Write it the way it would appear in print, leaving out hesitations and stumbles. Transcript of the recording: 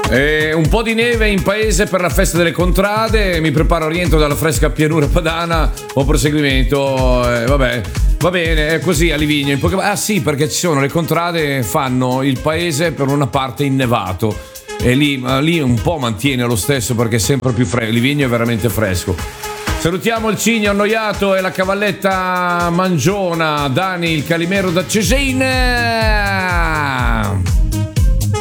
Un po' di neve in paese per la festa delle contrade. Mi preparo, rientro dalla fresca pianura padana. Buon proseguimento. Vabbè, va bene, è così a Livigno. Ah sì, perché ci sono le contrade, fanno il paese per una parte innevato. E lì un po' mantiene lo stesso perché è sempre più fresco. Livigno è veramente fresco. Salutiamo il Cigno annoiato e la cavalletta mangiona. Dani, il calimero da Cesena.